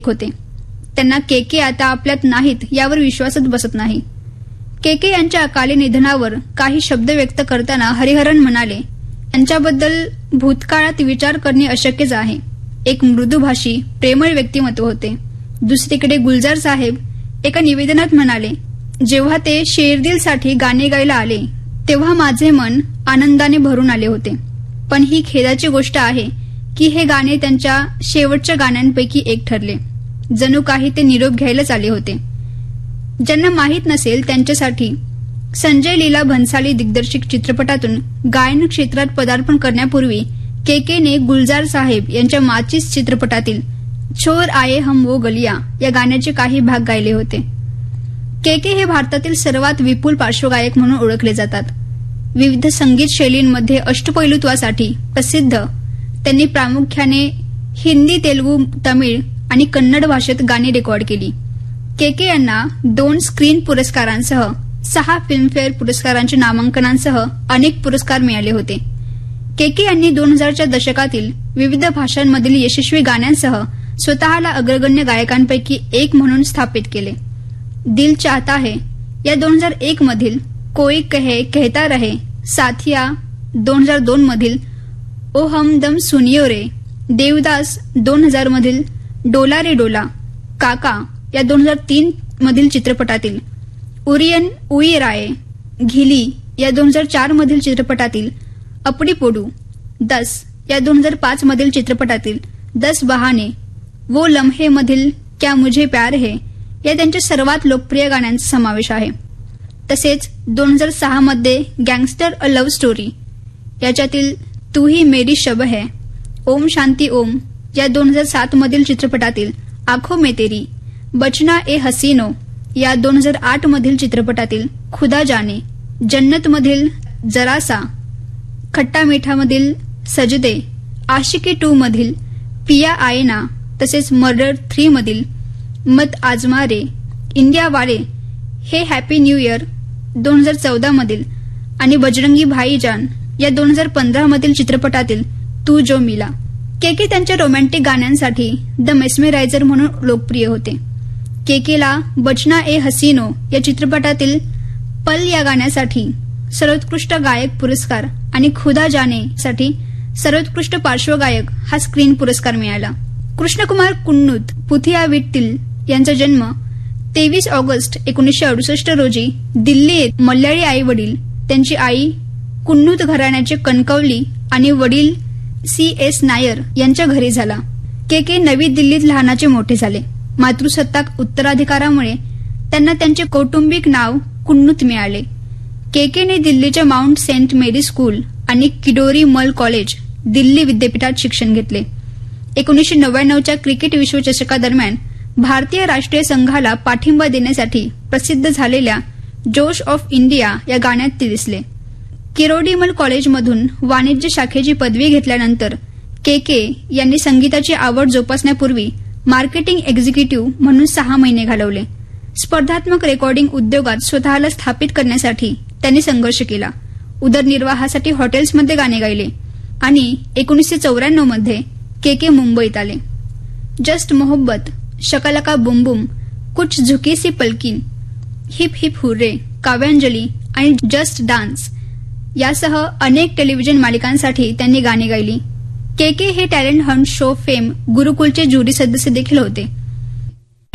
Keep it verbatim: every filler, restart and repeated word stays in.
होते. त्यांना के के आता आपल्यात नाहीत यावर विश्वासच बसत नाही. के के यांच्या अकाली निधनावर काही शब्द व्यक्त करताना हरिहरन म्हणाले, त्यांच्याबद्दल भूतकाळात विचार करणे अशक्यच आहे. एक मृदुभाषी प्रेमळ व्यक्तिमत्व होते. दुसरीकडे गुलजार साहेब एका निवेदनात म्हणाले, जेव्हा ते शेरदिलसाठी गाणे गायला आले तेव्हा माझे मन आनंदाने भरून आले होते. पण ही खेदाची गोष्ट आहे की हे गाणे त्यांच्या शेवटच्या गाण्यांपैकी एक ठरले. जणू काही ते निरोप घ्यायलाच आले होते. ज्यांना माहीत नसेल त्यांच्यासाठी संजय लीला भन्साली दिग्दर्शित चित्रपटातून गायन क्षेत्रात पदार्पण करण्यापूर्वी के केने गुलजार साहेब यांच्या माचीस चित्रपटातील छोर आये हम वो गलिया या गाण्याचे काही भाग गायले होते. के के हे भारतातील सर्वात विपुल पार्श्वगायक म्हणून ओळखले जातात. विविध संगीत शैलींमध्ये अष्टपैलुत्वासाठी प्रसिद्ध त्यांनी प्रामुख्याने हिंदी, तेलुगू, तमिळ आणि कन्नड भाषेत गाणी रेकॉर्ड केली. के के यांना दोन स्क्रीन पुरस्कारांसह सहा फिल्मफेअर पुरस्कारांच्या नामांकनांसह अनेक पुरस्कार मिळाले होते. के के यांनी दोन हजारच्या दशकातील विविध भाषांमधील यशस्वी गाण्यांसह स्वतःला अग्रगण्य गायकांपैकी एक म्हणून स्थापित केले. दिल चाहता है या दोन हजार एक मधील, कोई कहे कहता रहे, साथिया दोन हजार दोन मधील, ओ हमदम सुनियो रे, देवदास दोन हजार मधील, डोला रे डोला, काका या दोन हजार तीन मधील चित्रपटातील, उरियन उई राये, घिली या दोन हजार चार मधील चित्रपटातील, अपडी पोडू, दस या दोन हजार पाच मधील चित्रपटातील, दस बहाने, वो लम्हे मधील क्या मुझे प्यार है या त्यांच्या सर्वात लोकप्रिय गाण्यांचा समावेश आहे. तसेच दोन हजार सहा मध्ये गँगस्टर अ लव्ह स्टोरी याच्यातील तू ही मेरी शब है, ओम शांती ओम या दोन हजार सात मधील चित्रपटातील आंखों में तेरी, बचना ए हसीनो या दोन हजार आठ मधील चित्रपटातील खुदा जाने, जन्नत मधील जरासा, खट्टा मीठा मधील सजदे, आशिकी टू मधील पिया आयना, तसेच मर्डर थ्री मधील मत आजमा रे, इंडिया वाले, हे हॅपी न्यू इयर दोन हजार चौदा मधील आणि बजरंगी भाईजान या दोन हजार पंधरा मधील चित्रपटातील तू जो मिला. के के त्यांच्या रोमॅन्टिक गाण्यांसाठी द मेस्मेरायझर म्हणून लोकप्रिय होते. के केला बचना ए हसीनो या चित्रपटातील पल या गाण्यासाठी सर्वोत्कृष्ट गायक पुरस्कार आणि खुदा जाने साठी सर्वोत्कृष्ट पार्श्वगायक हा स्क्रीन पुरस्कार मिळाला. कृष्णकुमार कुन्नुत पुथिया विट्टील यांचा जन्म तेवीस ऑगस्ट एकोणीसशे अडुसष्ट रोजी दिल्ली येथे मल्याळी आई वडील, त्यांची आई कुन्नुत घराण्याचे कणकवली आणि वडील सी एस नायर यांच्या घरी झाला. के के नवी दिल्लीत लहानाचे मोठे झाले. मातृसत्ताक उत्तराधिकारामुळे त्यांना त्यांचे कौटुंबिक नाव कुन्नुत मिळाले. के केने दिल्लीच्या माउंट सेंट मेरी स्कूल आणि किडोरी मल कॉलेज दिल्ली विद्यापीठात शिक्षण घेतले. एकोणीसशे नव्याण्णवच्या क्रिकेट विश्वचषकादरम्यान भारतीय राष्ट्रीय संघाला पाठिंबा देण्यासाठी प्रसिद्ध झालेल्या जोश ऑफ इंडिया या गाण्यात ते दिसले. किरोडीमल कॉलेजमधून वाणिज्य शाखेची पदवी घेतल्यानंतर के के यांनी संगीताची आवड जोपासण्यापूर्वी मार्केटिंग एक्झिक्युटिव्ह म्हणून सहा महिने घालवले. स्पर्धात्मक रेकॉर्डिंग उद्योगात स्वतःला स्थापित करण्यासाठी त्यांनी संघर्ष केला. उदरनिर्वाहासाठी हॉटेल्समध्ये गाणे गायले आणि एकोणीसशे चौऱ्याण्णव मध्ये के के मुंबईत आले. जस्ट मोहब्बत, शकलका बुम बुम, कुछ झुकी सी पलकीन, हिप हिप हुर्रे, काव्यांजली आणि जस्ट डान्स यासह अनेक टेलिव्हिजन मालिकांसाठी त्यांनी गाणी गायली. के के हे talent Hunt show fame गुरुकुलचे jury सदस्य देखील होते.